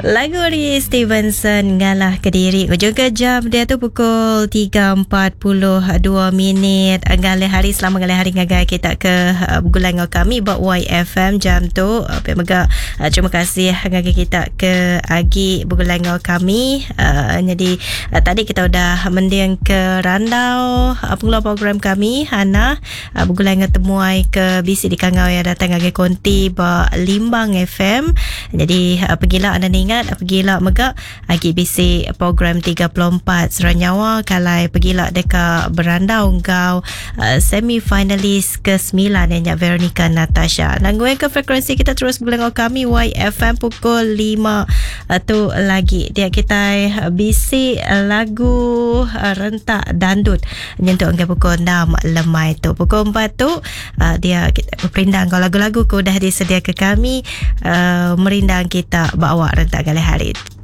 Lagu Ray Stevenson Ngalah Kediri. Hujung ke jam dia tu pukul 3.42 Ngalah hari. Selamat ngalah hari ngagai kita ke bulan ngau kami buat YFM jam tu. Pemega terima kasih ngagai kita ke agi bulan ngau kami. Jadi tadi kita udah mendiang ke Randau pengeluar program kami Hana bulan ngau temuai ke bisi di Kangau yang datang ngagai konti ba Limbang FM. Jadi pergilah anda ingat pergilah megak agi bisi program 34 Seranyawa kalai pergilah deka berandau engkau semi finalis ke-9 yang Veronica Natasha. Nangguai ke frekuensi kita terus berlengau kami YFM pukul 5 tu lagi dia kita bisi lagu rentak dandut nyentuh angka pukul 6 lemai tu pukul 4 tu dia kita perindang kalau lagu-lagu ku dah disedia ke kami merindang kita bawa rentak kali hari.